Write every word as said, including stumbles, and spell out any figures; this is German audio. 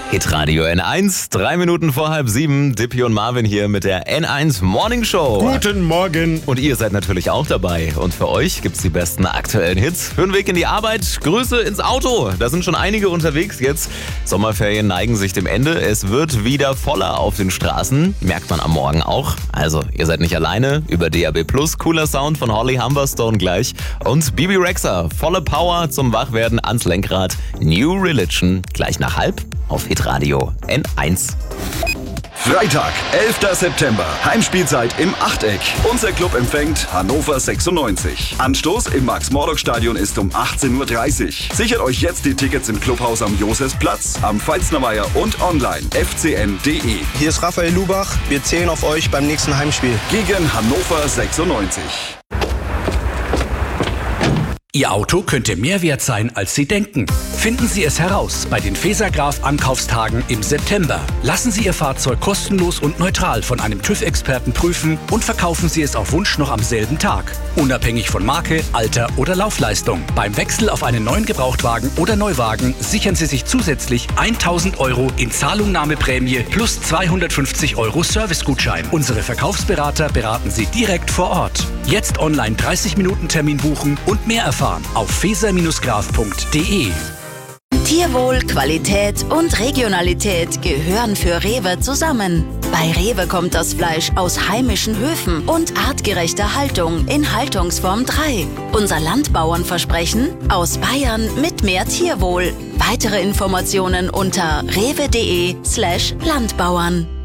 Hitradio N eins, drei Minuten vor halb sieben. Dippy und Marvin hier mit der N eins Morning Show. Guten Morgen. Und ihr seid natürlich auch dabei. Und für euch gibt's die besten aktuellen Hits für den Weg in die Arbeit. Grüße ins Auto. Da sind schon einige unterwegs jetzt. Sommerferien neigen sich dem Ende. Es wird wieder voller auf den Straßen. Merkt man am Morgen auch. Also, ihr seid nicht alleine. Über D A B Plus, cooler Sound von Holly Humberstone gleich. Und Bibi Rexha, volle Power zum Wachwerden ans Lenkrad. New Religion, gleich nach halb auf Hitradio N eins. Freitag, elfter September. Heimspielzeit im Achteck. Unser Club empfängt Hannover sechsundneunzig. Anstoß im Max-Morlock-Stadion ist um achtzehn Uhr dreißig. Sichert euch jetzt die Tickets im Clubhaus am Josefsplatz, am Pfalznerweiher und online f c n punkt d e. Hier ist Raphael Lubach. Wir zählen auf euch beim nächsten Heimspiel. Gegen Hannover sechsundneunzig. Ihr Auto könnte mehr wert sein, als Sie denken. Finden Sie es heraus bei den Fesergraf Ankaufstagen im September. Lassen Sie Ihr Fahrzeug kostenlos und neutral von einem TÜV-Experten prüfen und verkaufen Sie es auf Wunsch noch am selben Tag. Unabhängig von Marke, Alter oder Laufleistung. Beim Wechsel auf einen neuen Gebrauchtwagen oder Neuwagen sichern Sie sich zusätzlich tausend Euro in Zahlungnahmeprämie plus zweihundertfünfzig Euro Servicegutschein. Unsere Verkaufsberater beraten Sie direkt vor Ort. Jetzt online dreißig Minuten Termin buchen und mehr erfahren auf feser graf punkt d e. Tierwohl, Qualität und Regionalität gehören für Rewe zusammen. Bei Rewe kommt das Fleisch aus heimischen Höfen und artgerechter Haltung in Haltungsform drei. Unser Landbauernversprechen: aus Bayern mit mehr Tierwohl. Weitere Informationen unter rewe punkt de slash Landbauern.